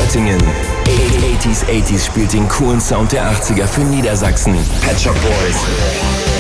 Göttingen. 80s spielt den coolen Sound der 80er für Niedersachsen. Pet Shop Boys.